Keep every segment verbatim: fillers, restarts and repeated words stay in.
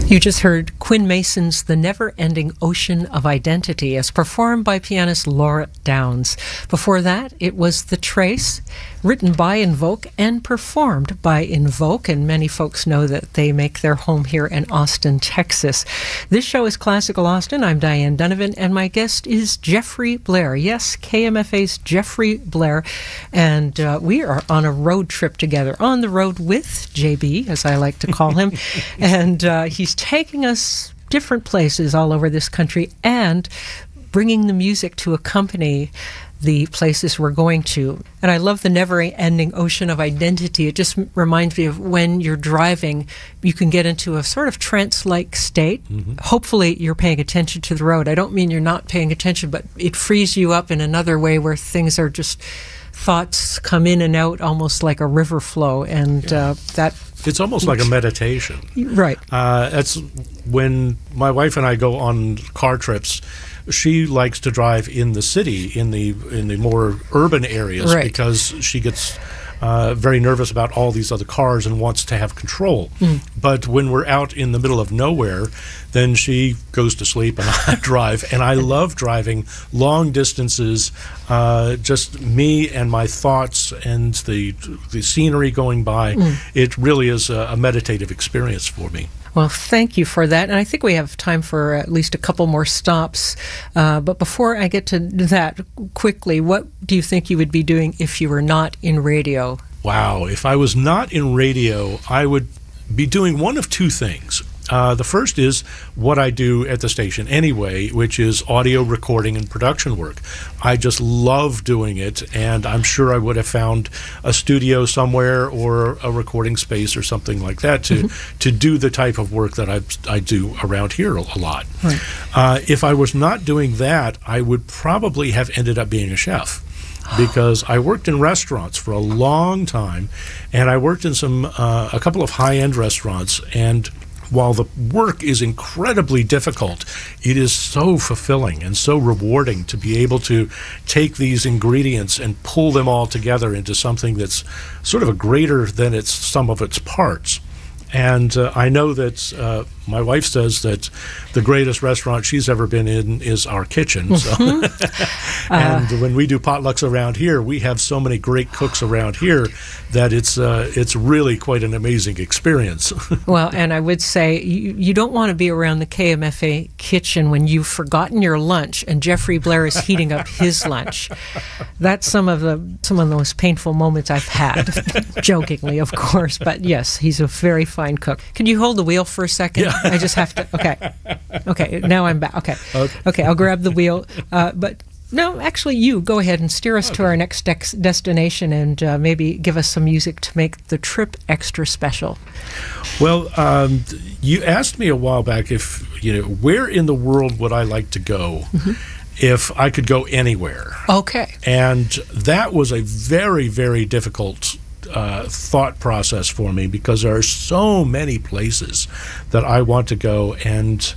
You just heard Quinn Mason's The Never-Ending Ocean of Identity as performed by pianist Laura Downs. Before that, it was The Trace, written by Invoke and performed by Invoke, and many folks know that they make their home here in Austin, Texas. This show is Classical Austin. I'm Diane Donovan, and my guest is Jeffrey Blair. Yes, K M F A's Jeffrey Blair, and uh, we are on a road trip together, on the road with J B, as I like to call him, and uh, he's taking us different places all over this country and bringing the music to accompany the places we're going to. And I love the never-ending ocean of identity. It just reminds me of when you're driving, you can get into a sort of trance-like state. Mm-hmm. Hopefully you're paying attention to the road. I don't mean you're not paying attention, but it frees you up in another way where things are just, thoughts come in and out almost like a river flow. And yeah. uh, that... It's almost like a meditation. Right. Uh, that's when my wife and I go on car trips. She likes to drive in the city, in the in the more urban areas, right. because she gets uh, very nervous about all these other cars and wants to have control. Mm. But when we're out in the middle of nowhere, then she goes to sleep and I drive. And I love driving long distances, uh, just me and my thoughts and the the scenery going by. Mm. It really is a, a meditative experience for me. Well, thank you for that. And I think we have time for at least a couple more stops. Uh, but before I get to that, quickly, what do you think you would be doing if you were not in radio? Wow. If I was not in radio, I would be doing one of two things. Uh, the first is what I do at the station anyway, which is audio recording and production work. I just love doing it, and I'm sure I would have found a studio somewhere or a recording space or something like that to, mm-hmm. to do the type of work that I, I do around here a, a lot. Right. Uh, if I was not doing that, I would probably have ended up being a chef. Because I worked in restaurants for a long time, and I worked in some uh, a couple of high-end restaurants, and while the work is incredibly difficult, it is so fulfilling and so rewarding to be able to take these ingredients and pull them all together into something that's sort of a greater than its sum of its parts. And uh, I know that uh, my wife says that the greatest restaurant she's ever been in is our kitchen. So. Mm-hmm. and uh, when we do potlucks around here, we have so many great cooks around here that it's uh, it's really quite an amazing experience. Well, and I would say you, you don't want to be around the K M F A kitchen when you've forgotten your lunch and Jeffrey Blair is heating up his lunch. That's some of the some of the most painful moments I've had, jokingly, of course. But yes, he's a very fine cook. Can you hold the wheel for a second? Yeah. I just have to. Okay. Okay. Now I'm back. Okay. Okay. Okay. I'll grab the wheel. Uh, but no, actually, you go ahead and steer us okay. to our next dex- destination, and uh, maybe give us some music to make the trip extra special. Well, um, you asked me a while back if you know where in the world would I like to go. Mm-hmm. If I could go anywhere. Okay. And that was a very, very difficult Uh, thought process for me because there are so many places that I want to go, and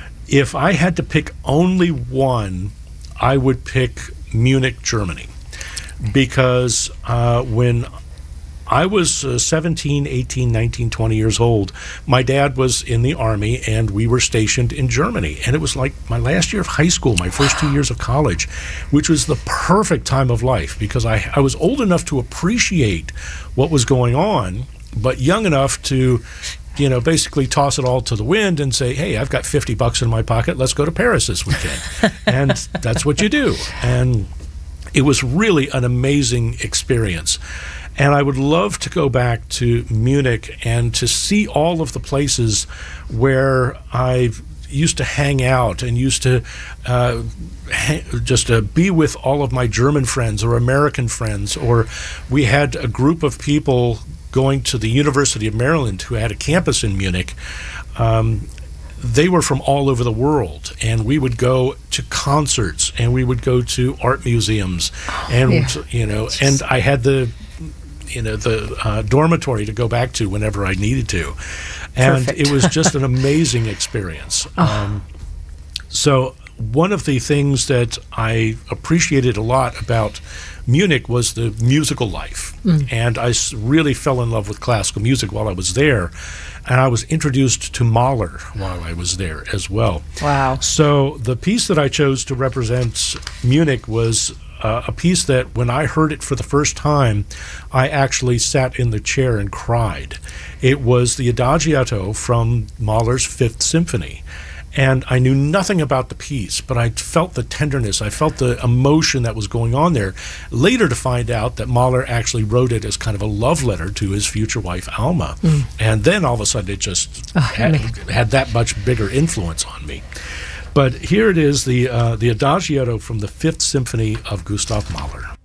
if I had to pick only one, I would pick Munich, Germany, because uh, when I was uh, seventeen, eighteen, nineteen, twenty years old, my dad was in the Army and we were stationed in Germany, and it was like my last year of high school, my first two years of college, which was the perfect time of life because I, I was old enough to appreciate what was going on, but young enough to, you know, basically toss it all to the wind and say, hey, I've got fifty bucks in my pocket, let's go to Paris this weekend. And that's what you do. And it was really an amazing experience. And I would love to go back to Munich and to see all of the places where I used to hang out and used to uh, ha- just uh, be with all of my German friends or American friends. Or we had a group of people going to the University of Maryland who had a campus in Munich. Um, they were from all over the world, and we would go to concerts and we would go to art museums, and yeah. you know, and I had the you know the uh, dormitory to go back to whenever I needed to, and Perfect. It was just an amazing experience. Oh. Um, so one of the things that I appreciated a lot about Munich was the musical life, mm. and I really fell in love with classical music while I was there. and I was introduced to Mahler while I was there as well. Wow. So the piece that I chose to represent Munich was uh, a piece that when I heard it for the first time, I actually sat in the chair and cried. It was the Adagietto from Mahler's Fifth Symphony. And I knew nothing about the piece, but I felt the tenderness, I felt the emotion that was going on there. Later to find out that Mahler actually wrote it as kind of a love letter to his future wife, Alma. Mm. And then all of a sudden it just oh, had, had that much bigger influence on me. But here it is, the, uh, the Adagietto from the Fifth Symphony of Gustav Mahler.